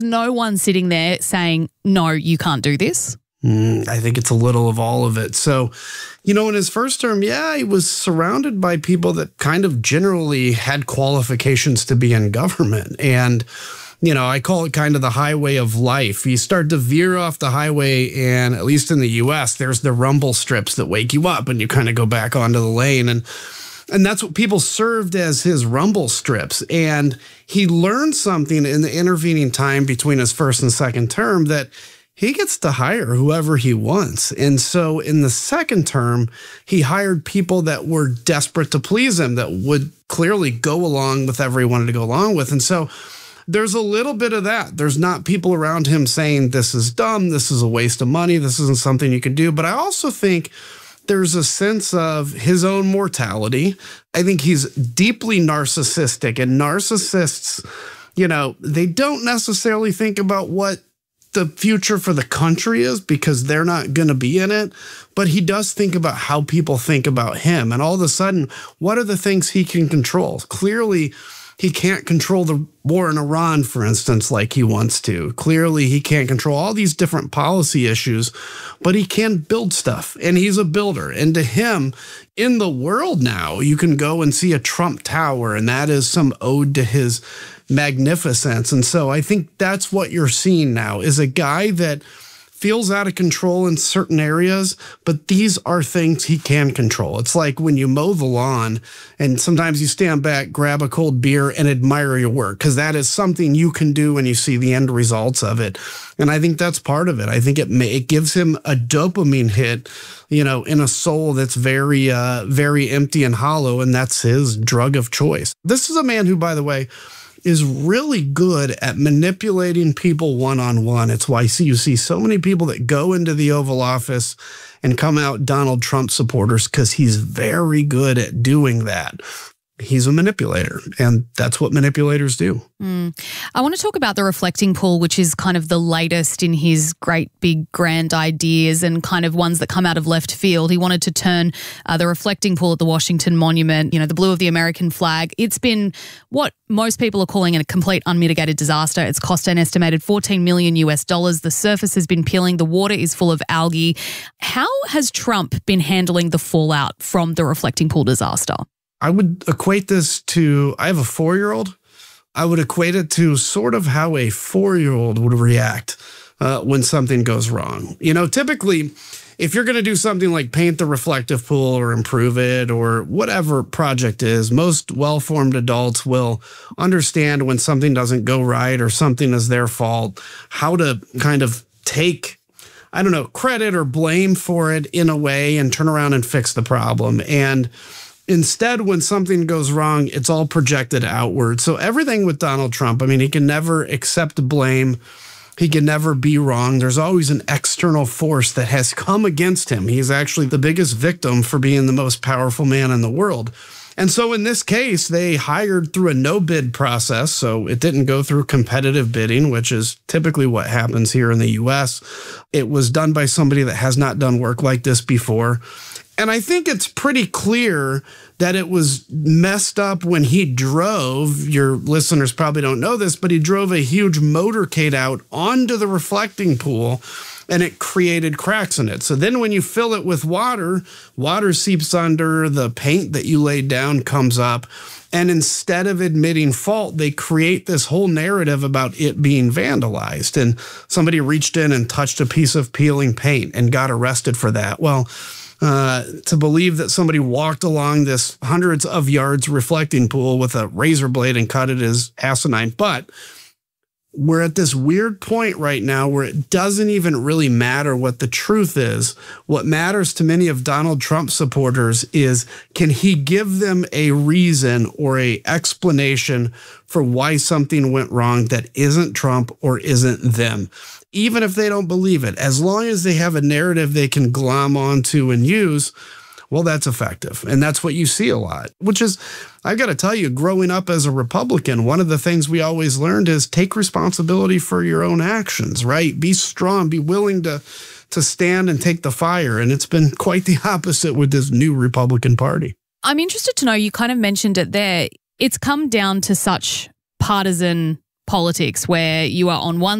No one sitting there saying, no, you can't do this? I think it's a little of all of it. So, in his first term, he was surrounded by people that kind of generally had qualifications to be in government. And, I call it kind of the highway of life. You start to veer off the highway, and at least in the U.S., there's the rumble strips that wake you up and you kind of go back onto the lane. And that's what people served as his rumble strips. And he learned something in the intervening time between his first and second term that he gets to hire whoever he wants. And so in the second term, he hired people that were desperate to please him, that would clearly go along with whatever he wanted to go along with. And so there's a little bit of that. There's not people around him saying, this is dumb, this is a waste of money, this isn't something you can do. But I also think there's a sense of his own mortality. I think he's deeply narcissistic, and narcissists, they don't necessarily think about what the future for the country is because they're not going to be in it. But he does think about how people think about him. And all of a sudden, what are the things he can control? Clearly, he can't control the war in Iran, for instance, like he wants to. Clearly, he can't control all these different policy issues, but he can build stuff, and he's a builder. And to him, in the world now, you can go and see a Trump Tower, and that is some ode to his magnificence. And so I think that's what you're seeing now, is a guy that feels out of control in certain areas, but these are things he can control. It's like when you mow the lawn and sometimes you stand back, grab a cold beer and admire your work, because that is something you can do when you see the end results of it. And I think that's part of it. I think it gives him a dopamine hit, in a soul that's very, very empty and hollow, and that's his drug of choice. This is a man who, by the way, is really good at manipulating people one-on-one. It's why you see so many people that go into the Oval Office and come out Donald Trump supporters, because he's very good at doing that. He's a manipulator, and that's what manipulators do. I want to talk about the reflecting pool, which is kind of the latest in his great big grand ideas and kind of ones that come out of left field. He wanted to turn the reflecting pool at the Washington Monument, the blue of the American flag. It's been what most people are calling a complete unmitigated disaster. It's cost an estimated $14 million. The surface has been peeling. The water is full of algae. How has Trump been handling the fallout from the reflecting pool disaster? I would equate this to, I have a 4-year-old. I would equate it to sort of how a 4-year-old would react when something goes wrong. Typically, if you're going to do something like paint the reflective pool or improve it or whatever project is, most well-formed adults will understand when something doesn't go right or something is their fault, how to kind of take, credit or blame for it in a way and turn around and fix the problem. And instead, when something goes wrong, it's all projected outward. So everything with Donald Trump, he can never accept blame. He can never be wrong. There's always an external force that has come against him. He's actually the biggest victim for being the most powerful man in the world. And so in this case, they hired through a no-bid process. So it didn't go through competitive bidding, which is typically what happens here in the U.S. It was done by somebody that has not done work like this before. And I think it's pretty clear that it was messed up when he drove. Your listeners probably don't know this, but he drove a huge motorcade out onto the reflecting pool, and it created cracks in it. So then when you fill it with water, water seeps under, the paint that you laid down comes up. And instead of admitting fault, they create this whole narrative about it being vandalized. And somebody reached in and touched a piece of peeling paint and got arrested for that. Well, to believe that somebody walked along this hundreds of yards reflecting pool with a razor blade and cut it is asinine. But we're at this weird point right now where it doesn't even really matter what the truth is. What matters to many of Donald Trump supporters is, can he give them a reason or a explanation for why something went wrong that isn't Trump or isn't them? Even if they don't believe it, as long as they have a narrative they can glom onto and use, well, that's effective. And that's what you see a lot, which is, I've got to tell you, growing up as a Republican, one of the things we always learned is take responsibility for your own actions, right? Be strong, be willing to stand and take the fire. And it's been quite the opposite with this new Republican Party. I'm interested to know, you kind of mentioned it there, it's come down to such partisan politics where you are on one